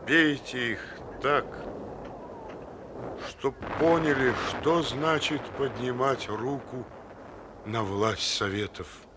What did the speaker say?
Бейте их так, чтоб поняли, что значит поднимать руку на власть Советов.